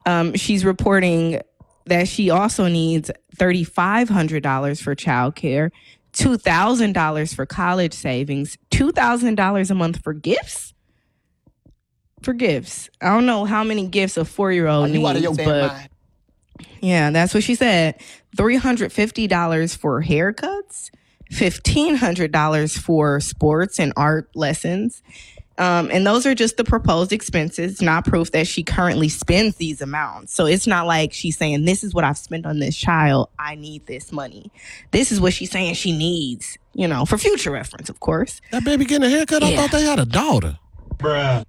She's reporting that she also needs $3,500 for childcare, $2,000 for college savings, $2,000 a month for gifts. For gifts. I don't know how many gifts a 4-year-old needs, out of your but mind. Yeah, that's what she said. $350 for haircuts, $1,500 for sports and art lessons. And those are just the proposed expenses, not proof that she currently spends these amounts. So it's not like she's saying, this is what I've spent on this child. I need this money. This is what she's saying she needs, for future reference, of course. That baby getting a haircut? I thought they had a daughter. Bruh.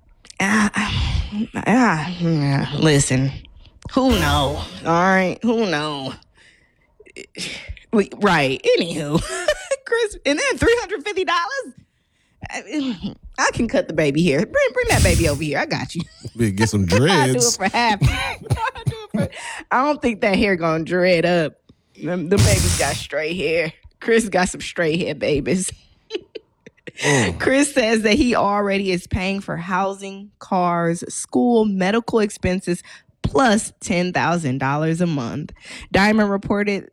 Listen, who know? All right, who know? Right, anywho. Chris, and then $350? I can cut the baby hair. Bring that baby over here. I got you. Get some I do it dreads. for half. I don't think that hair gonna dread up. The baby's got straight hair. Chris got some straight hair babies. Chris says that he already is paying for housing, cars, school, medical expenses, plus $10,000 a month. Diamond reported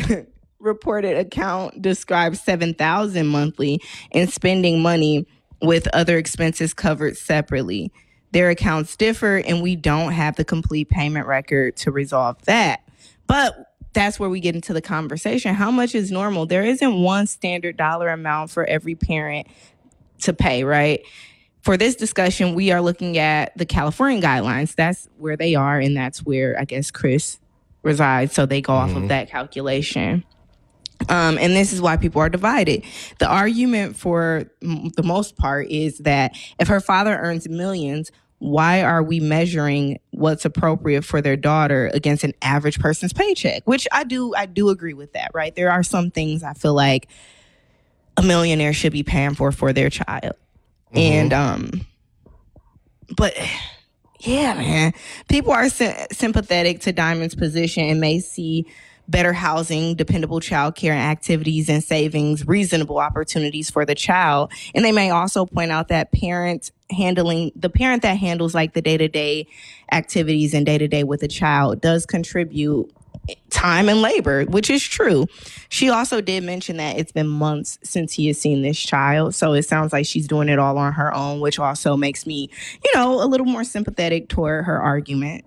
account describes $7,000 monthly and spending money with other expenses covered separately. Their accounts differ, and we don't have the complete payment record to resolve that. But that's where we get into the conversation. How much is normal? There isn't one standard dollar amount for every parent to pay, right? For this discussion, we are looking at the California guidelines. That's where they are, and that's where, I guess, Chris resides. So they go off of that calculation. And this is why people are divided. The argument for the most part is that if her father earns millions, why are we measuring what's appropriate for their daughter against an average person's paycheck? Which I do agree with that, right? There are some things I feel like a millionaire should be paying for their child. And, but yeah, man, people are sympathetic to Diamond's position and may see better housing, dependable childcare and activities and savings, reasonable opportunities for the child. And they may also point out that the parent that handles like the day-to-day activities and day-to-day with a child does contribute time and labor, which is true. She also did mention that it's been months since he has seen this child. So it sounds like she's doing it all on her own, which also makes me, a little more sympathetic toward her argument.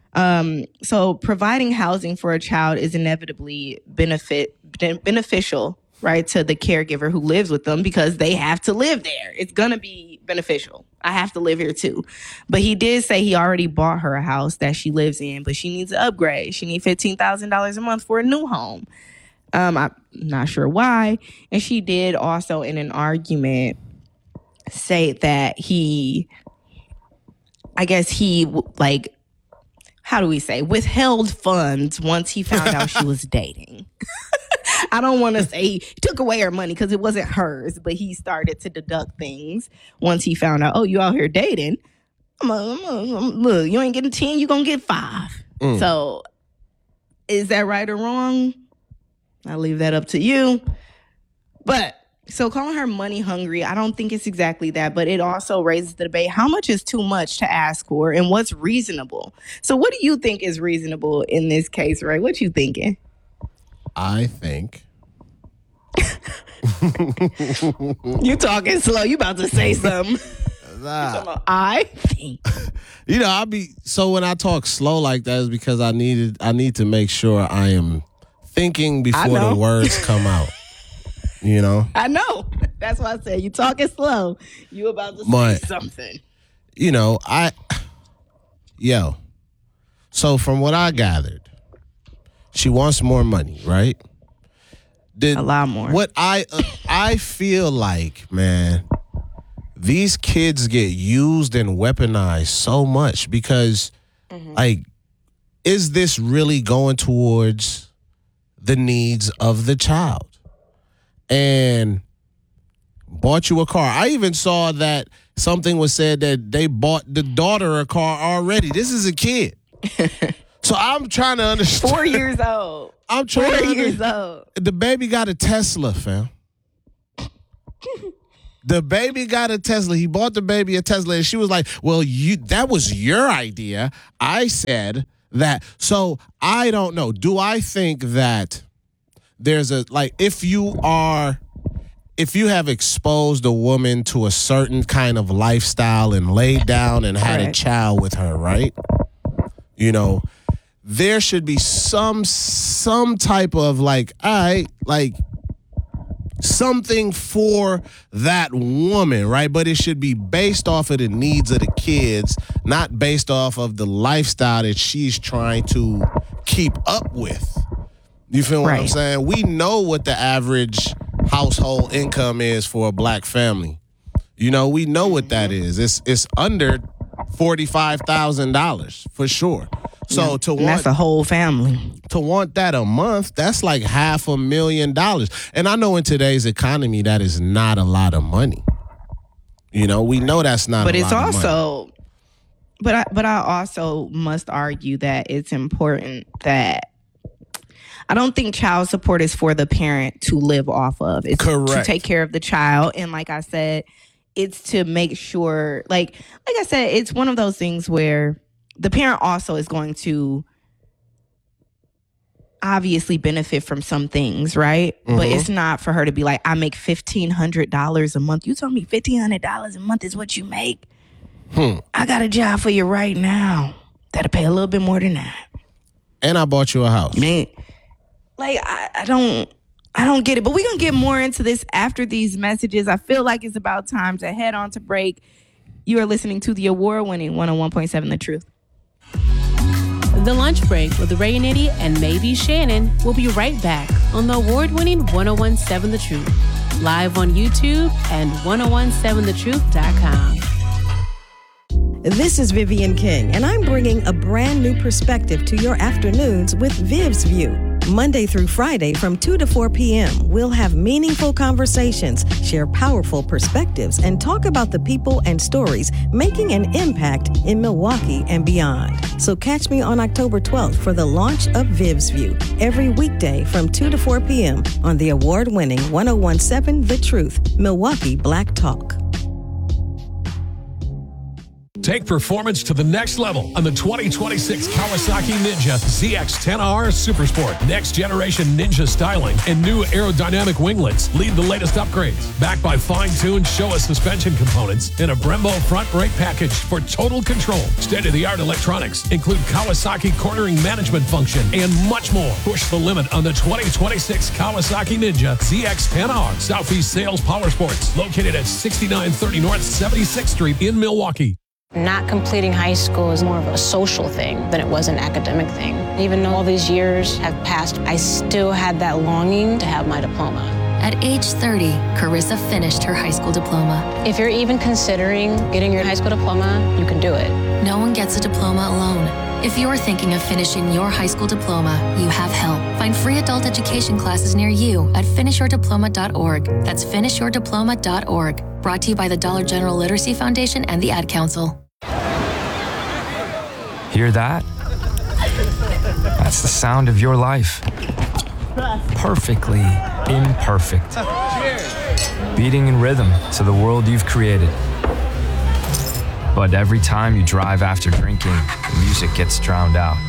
So providing housing for a child is inevitably beneficial, right, to the caregiver who lives with them because they have to live there. It's going to be beneficial. I have to live here too. But he did say he already bought her a house that she lives in, but she needs to upgrade. She needs $15,000 a month for a new home. I'm not sure why. And she did also in an argument say that how do we say, withheld funds once he found out she was dating. I don't want to say he took away her money because it wasn't hers, but he started to deduct things once he found out, oh, you out here dating. Look, you ain't getting 10, you going to get 5. So is that right or wrong? I'll leave that up to you. But so calling her money hungry, I don't think it's exactly that, but it also raises the debate. How much is too much to ask for and what's reasonable? So what do you think is reasonable in this case, Ray? What you thinking? I think. You talking slow. You about to say something. I think. So when I talk slow like that is because I need to make sure I am thinking before the words come out. I know. That's why I said you talking slow. You about to say something. So from what I gathered, she wants more money, right? A lot more. What I feel like, man, these kids get used and weaponized so much because, is this really going towards the needs of the child? And bought you a car. I even saw that something was said that they bought the daughter a car already. This is a kid. So I'm trying to understand. 4 years old. I'm trying 4 years old. The baby got a Tesla, fam. The baby got a Tesla. He bought the baby a Tesla, and she was like, well, that was your idea. I said that. So I don't know. Do I think that there's if you have exposed a woman to a certain kind of lifestyle and laid down and had a child with her, right? You know, there should be some type of something for that woman, right? But it should be based off of the needs of the kids, not based off of the lifestyle that she's trying to keep up with. You feel what I'm saying? We know what the average household income is for a black family. You know, we know what that is. It's under $45,000 for sure. So that's a whole family. To want that a month, that's like $500,000. And I know in today's economy that is not a lot of money. You know, we know that's not. But a it's lot also, of money. but I also must argue that it's important that I don't think child support is for the parent to live off of. It's to take care of the child, and like I said, it's to make sure, like I said, it's one of those things where the parent also is going to obviously benefit from some things, right? Mm-hmm. But it's not for her to be like, I make $1,500 a month. You told me $1,500 a month is what you make. I got a job for you right now that'll pay a little bit more than that. And I bought you a house. Man, like I don't get it. But we're gonna get more into this after these messages. I feel like it's about time to head on to break. You are listening to the award-winning 101.7 The Truth. The Lunch Break with Ray Nitty and maybe Shannon will be right back on the award-winning 101.7 The Truth, live on YouTube and 1017thetruth.com. This is Vivian King, and I'm bringing a brand new perspective to your afternoons with Viv's View. Monday through Friday from 2 to 4 p.m., we'll have meaningful conversations, share powerful perspectives, and talk about the people and stories making an impact in Milwaukee and beyond. So catch me on October 12th for the launch of Viv's View, every weekday from 2 to 4 p.m. on the award-winning 1017 The Truth, Milwaukee Black Talk. Take performance to the next level on the 2026 Kawasaki Ninja ZX-10R Supersport. Next generation Ninja styling and new aerodynamic winglets lead the latest upgrades. Backed by fine-tuned Showa suspension components and a Brembo front brake package for total control. State-of-the-art electronics include Kawasaki cornering management function and much more. Push the limit on the 2026 Kawasaki Ninja ZX-10R. Southeast Sales Power Sports, located at 6930 North 76th Street in Milwaukee. Not completing high school is more of a social thing than it was an academic thing. Even though all these years have passed, I still had that longing to have my diploma. At age 30, Carissa finished her high school diploma. If you're even considering getting your high school diploma, you can do it. No one gets a diploma alone. If you're thinking of finishing your high school diploma, you have help. Find free adult education classes near you at finishyourdiploma.org. That's finishyourdiploma.org. Brought to you by the Dollar General Literacy Foundation and the Ad Council. Hear that? That's the sound of your life. Perfectly imperfect. Beating in rhythm to the world you've created. But every time you drive after drinking, the music gets drowned out.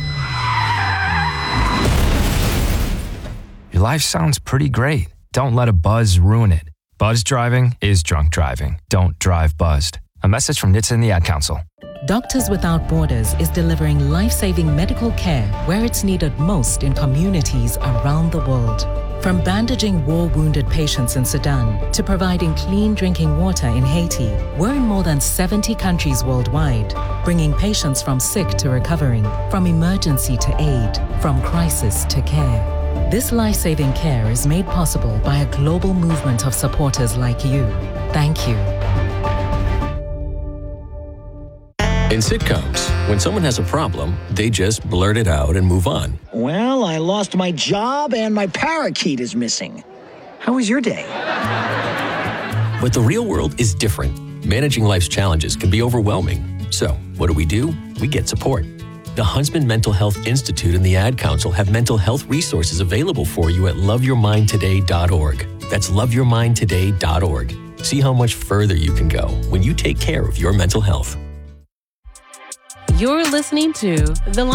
Your life sounds pretty great. Don't let a buzz ruin it. Buzz driving is drunk driving. Don't drive buzzed. A message from NHTSA and the Ad Council. Doctors Without Borders is delivering life-saving medical care where it's needed most in communities around the world. From bandaging war-wounded patients in Sudan to providing clean drinking water in Haiti, we're in more than 70 countries worldwide, bringing patients from sick to recovering, from emergency to aid, from crisis to care. This life-saving care is made possible by a global movement of supporters like you. Thank you. In sitcoms, when someone has a problem, they just blurt it out and move on. Well, I lost my job and my parakeet is missing. How was your day? But the real world is different. Managing life's challenges can be overwhelming. So, what do? We get support. The Huntsman Mental Health Institute and the Ad Council have mental health resources available for you at loveyourmindtoday.org. That's loveyourmindtoday.org. See how much further you can go when you take care of your mental health. You're listening to The